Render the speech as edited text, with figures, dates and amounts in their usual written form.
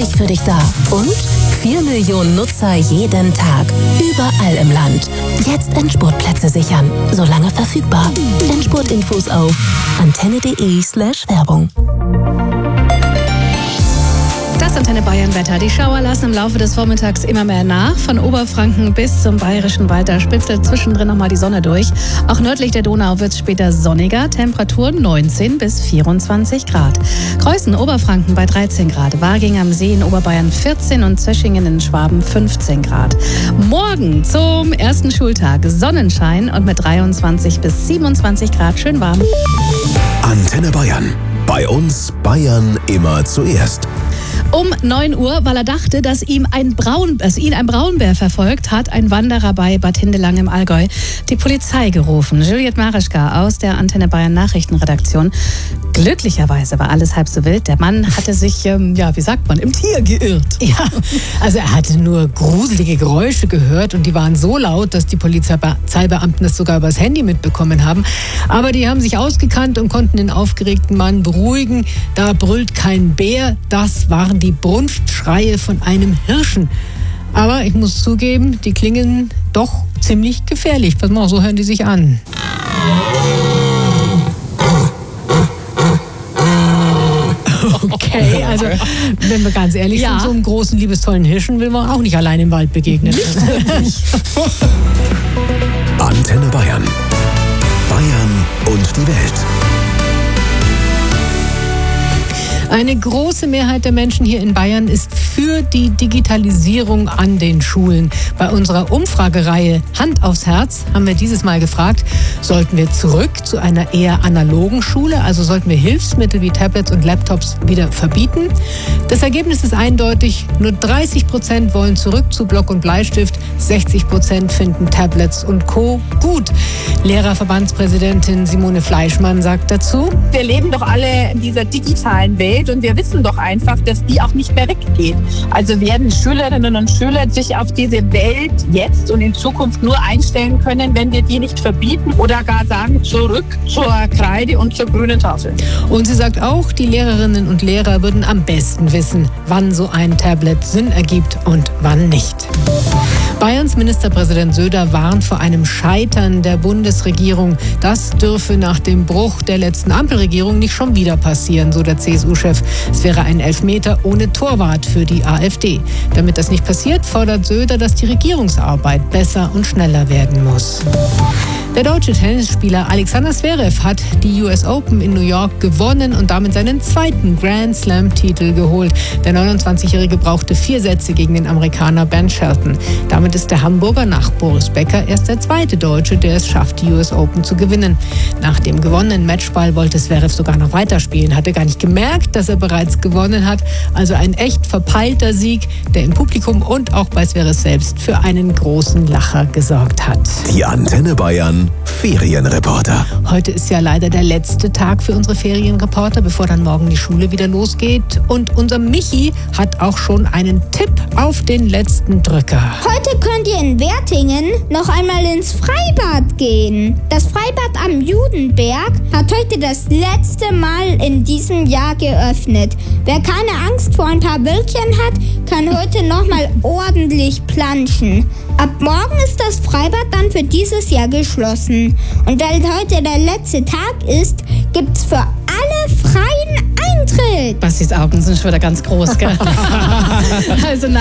täglich für dich da. Und 4 Millionen Nutzer jeden Tag. Überall im Land. Jetzt Endspurt-Plätze sichern. Solange verfügbar. Endspurt-Infos auf antenne.de/Werbung. Das Antenne Bayern Wetter. Die Schauer lassen im Laufe des Vormittags immer mehr nach. Von Oberfranken bis zum Bayerischen Wald, da spitzelt zwischendrin nochmal die Sonne durch. Auch nördlich der Donau wird es später sonniger. Temperaturen 19 bis 24 Grad. Kreuzen, Oberfranken bei 13 Grad. Waging am See in Oberbayern 14 und Zöschingen in Schwaben 15 Grad. Morgen zum ersten Schultag Sonnenschein und mit 23 bis 27 Grad schön warm. Antenne Bayern. Bei uns Bayern immer zuerst. Um 9 Uhr, weil er dachte, dass ihn ein Braunbär verfolgt, hat ein Wanderer bei Bad Hindelang im Allgäu die Polizei gerufen. Juliette Marischka aus der Antenne Bayern Nachrichtenredaktion. Glücklicherweise war alles halb so wild. Der Mann hatte sich, im Tier geirrt. Ja, also er hatte nur gruselige Geräusche gehört und die waren so laut, dass die Polizeibeamten es sogar übers Handy mitbekommen haben. Aber die haben sich ausgekannt und konnten den aufgeregten Mann beruhigen. Da brüllt kein Bär, das waren die Brunftschreie von einem Hirschen. Aber ich muss zugeben, die klingen doch ziemlich gefährlich. Pass mal, so hören die sich an. Okay, also wenn wir ganz ehrlich sind, so einem großen, liebestollen Hirschen will man auch nicht allein im Wald begegnen. Antenne Bayern. Bayern und die Welt. Eine große Mehrheit der Menschen hier in Bayern ist für die Digitalisierung an den Schulen. Bei unserer Umfragereihe Hand aufs Herz haben wir dieses Mal gefragt, sollten wir zurück zu einer eher analogen Schule? Also sollten wir Hilfsmittel wie Tablets und Laptops wieder verbieten? Das Ergebnis ist eindeutig. Nur 30% wollen zurück zu Block und Bleistift. 60% finden Tablets und Co. gut. Lehrerverbandspräsidentin Simone Fleischmann sagt dazu: Wir leben doch alle in dieser digitalen Welt und wir wissen doch einfach, dass die auch nicht mehr weggeht. Also werden Schülerinnen und Schüler sich auf diese Welt jetzt und in Zukunft nur einstellen können, wenn wir die nicht verbieten oder gar sagen, zurück zur Kreide und zur grünen Tafel. Und sie sagt auch, die Lehrerinnen und Lehrer würden am besten wissen, wann so ein Tablet Sinn ergibt und wann nicht. Bayerns Ministerpräsident Söder warnt vor einem Scheitern der Bundesregierung. Das dürfe nach dem Bruch der letzten Ampelregierung nicht schon wieder passieren, so der CSU-Chef. Es wäre ein Elfmeter ohne Torwart für die AfD. Damit das nicht passiert, fordert Söder, dass die Regierungsarbeit besser und schneller werden muss. Der deutsche Tennisspieler Alexander Zverev hat die US Open in New York gewonnen und damit seinen zweiten Grand Slam-Titel geholt. Der 29-Jährige brauchte 4 Sätze gegen den Amerikaner Ben Shelton. Damit ist der Hamburger nach Boris Becker erst der zweite Deutsche, der es schafft, die US Open zu gewinnen. Nach dem gewonnenen Matchball wollte Zverev sogar noch weiterspielen, hatte gar nicht gemerkt, dass er bereits gewonnen hat. Also ein echt verpeilter Sieg, der im Publikum und auch bei Zverev selbst für einen großen Lacher gesorgt hat. Die Antenne Bayern Ferienreporter. Heute ist ja leider der letzte Tag für unsere Ferienreporter, bevor dann morgen die Schule wieder losgeht. Und unser Michi hat auch schon einen Tipp auf den letzten Drücker. Heute könnt ihr in Wertingen noch einmal ins Freibad gehen. Das Freibad am Judenberg hat heute das letzte Mal in diesem Jahr geöffnet. Wer keine Angst vor ein paar Wölkchen hat, kann heute noch mal ordentlich planschen. Ab morgen ist das Freibad dann für dieses Jahr geschlossen. Und weil heute der letzte Tag ist, gibt's für alle freien Eintritt. Bastis Augen sind schon wieder ganz groß, gell? Also